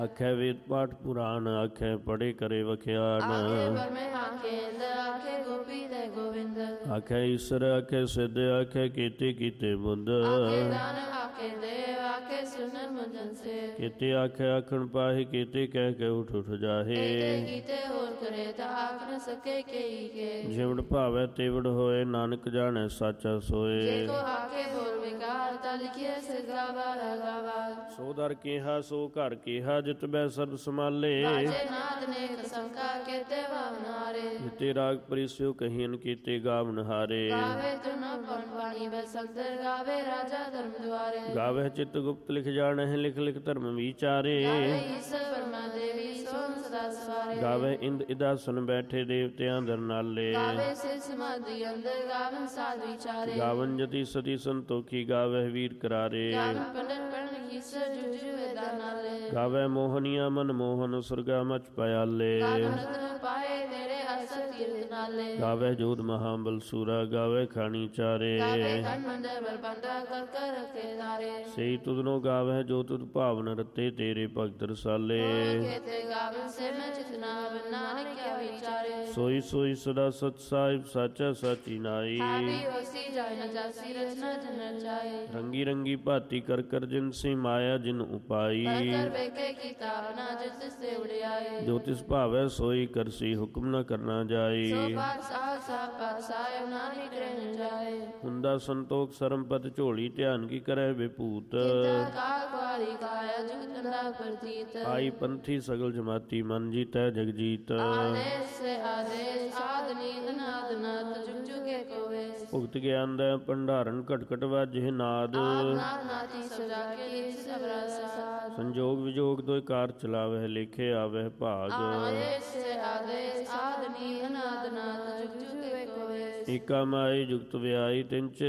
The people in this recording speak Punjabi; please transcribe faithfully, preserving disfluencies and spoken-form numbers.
ਆਖੇ ਵੇਦ ਪਾਠ ਪੁਰਾਣ, ਆਖੇ ਪੜੇ ਕਰੇ ਵਖਿਆਨ। ਆਖੇ ਬਰਮੇ ਆਖੇ ਇੰਦ, ਆਖੇ ਗੋਪੀ ਤੇ ਗੋਵਿੰਦ। ਆਖੇ ਈਸਰ, ਆਖੇ ਸਿੱਧ, ਆਖੇ ਕੀਤੇ ਕੀਤੇ ਮੁੰਦ। ਆਖੇ ਦਾਨ, ਆਖੇ ਦੇਵ, ਆਖੇ ਸੁਨਰ ਮੁੰਜਨ ਸੇ। ਕੀਤੇ ਆਖੇ ਆਖਣ ਪਾਹੀ, ਕੀਤੇ ਕਹਿ ਕੇ ਉਠ ਉਠ ਜਾਹੇ। ਕੀਤੇ ਕੀਤੇ ਹੋਰ ਕਰੇ ਤਾ ਆਖ ਨ ਸਕੇ ਕੇਈ ਕੇ। ਜਿਵੜ ਭਾਵੈ ਤਿਵੜ ਹੋਏ, ਨਾਨਕ ਜਾਣੈ ਸਾਚਾ ਸੋਏ। ਜੇ ਕੋ ਆਖੇ ਬੋਲ ਵਿਕਾਰ, ਤਾ ਲਿਖਿਆ ਸਿਰ ਗਾਵਾ ਗਾਵਾ। ਸੋ ਦਰ ਕੇਹਾ ਸੋ ਘਰ ਕੇਹਾ, ਜਿਤ ਬੈ ਸਰਬ ਸਮਾਲੇ। ਰਾਜੇ ਨਾਦ ਨੇ ਕਸੰਕਾ ਕੀਤੇ ਭਾਵਨਾਰੇ। ਜਿਤੇ ਰਾਗ ਪਰਿਸਿਓ ਕਹੀਨ, ਕੀਤੇ ਗਾਵਨ ਹਾਰੇ। ਗਾਵੇ ਤੁਨ ਪਨ ਬਾਣੀ ਬੈ ਸਕਦਰ, ਗਾਵੇ ਰਾਜਾ ਧਰਮ ਦੁਆਰੇ। ਗਾਵੇ ਚਿਤ ਗੁਪਤ ਲਿਖ ਜਾਣਹਿ, ਲਿਖ ਲਿਖ ਧਰਮ ਵਿਚਾਰੇ। ਗਾਵੇ ਈਸਰ ਬਰਮਾ ਦੇਵੀ, ਸੋਮ ਸਦਾ ਸਵਾਰੇ। ਗਾਵੇ ਇੰਦ ਇਦਾਸਨ ਬੈਠੇ, ਦੇਵਤਿਆਂ ਦਰ ਨਾਲੇ। ਗਾਵੇ ਸਿਰ ਸਮਾਧੀ ਅੰਦਰ, ਗਾਵਨ ਸਾਧ ਵਿਚਾਰੇ। ਗਾਵਨ ਜਤੀ ਸਤੀ ਸੰਤੋਖੀ, ਗਾਵੇ ਵੀਰ ਕਰਾਰੇ। ਗਾਵਨ ਪੰਡਤ ਪੜਨ ਈਸਰ, ਜੁਗ ਜੁਗ ਵੇਦਾਂ ਨਾਲੇ। ਗਾਵੇ ਮੋਹਨੀਆ ਮਨ ਮੋਹਨ, ਸੁਰਗਾ ਮਚ ਪਿਆਲੇ। ਗਾਵਨ ਰਤਨ ਪਾਏ ਤੇਰੇ ਅਸਤ ਕੀਰਤ ਨਾਲੇ। ਗਾਵੇ ਜੋਧ ਮਹਾਬਲ ਸੂਰਾ, ਗਾਵੇ ਖਾਣੀ ਚਾਰੇ। ਗਾਵੇ ਖੰਡ ਮੰਦਰ ਬਲਪੰਡਾ, ਕਰ ਕਰ ਰਖੇ ਧਾਰੇ। ਸਹੀ ਤੁਧਨੋ ਗਾਵੇ, ਜੋ ਤੁਧ ਭਾਵਨ ਰਤੇ, ਤੇਰੇ ਭਗਤ ਰਸਾਲੇ। ਕੇਤੇ ਗਾਵਨ ਸੇ ਮੈਂ ਚਿਤਨਾ, ਨਾਨਕ ਕਿਆ ਵਿਚਾਰੇ। ਸੋਈ ਸੋਈ ਸਦਾ ਸਤ ਸਾਹਿਬ, ਸਾਚਾ ਸਾਚੀ ਨਾਈ। ਹਾਬੀ ਹੋਸੀ ਜਾਇ ਨ ਜਾਸੀ, ਰਚਨਾ ਜਨ ਰਚਾਏ। ਰੰਗੀ ਰੰਗੀ ਭਾਤੀ ਕਰ ਕਰ, ਜਿਨ ਸੀ ਮਾਇਆ ਜਿਨ ਉਪਾਈ। ਕਰ ਕਰ ਵੇਖੇ ਕੀਤਾ ਨਾ, ਜਿਤ ਸੇ ਉੜਿਆਏ। ਜੋ ਤਿਸ ਭਾਵੈ ਸੋਈ ਕਰਸੀ, ਹੁਕਮ ਨ ਕਰਨਾ ਜਾਈ। ਸੋ ਪਾਤ ਸਾਹ ਸਾਹ ਪਾਤ ਸਾਹਿਬ, ਨਾਨਕ ਰਹਿ ਨ ਜਾਏ। ਹੁੰਦਾ ਸੰਤੋਖ ਸਰਮ ਪਦ ਝੋਲੀ, ਧਿਆਨ ਕੀ ਕਰੈ ਵਿਭੂਤ। ਕੀਤਾ ਕਾਲ ਕੁਆਰੀ ਕਾਇਆ, ਜੁਗ ਤੰਦਾ ਪ੍ਰਤੀਤ। ਆਈ ਪੰਥੀ ਸਗਲ ਜਮਾਤੀ, ਮਨ ਜੀਤੈ ਜਗਜੀਤ। ਆਦੇਸ ਸੇ ਆਦੇਸ, ਆਦਨੀ ਅਨਾਦ ਨਾਦ, ਜੁਗ ਜੁਗ ਏਕੋ ਵੇਸ। ਭੁਗਤ ਗਿਆਨ ਦਾ ਭੰਡਾਰਨ, ਘਟ ਘਟ ਵਾਜੇ ਨਾਦ। ਆਦ ਨਾਦ ਨਾਤੀ ਸਜਾ ਕੇ, ਸਬਰਾ ਸਾਧ। ਸੰਜੋਗ ਵਿਜੋਗ ਦੋਇ ਕਾਰ ਚਲਾਵਹਿ, ਲੇਖੇ ਆਵਹਿ ਭਾਗ। ਆਦੇਸ ਸੇ ਆਦੇਸ, ਆਦਨੀ ਅਨਾਦ ਨਾਦ, ਜੁਗ ਜੁਗ ਏਕੋ ਵੇਸ। ਏਕਾ ਮਾਈ ਜੁਗਤ ਵਿਆਈ, ਤਿੰਨ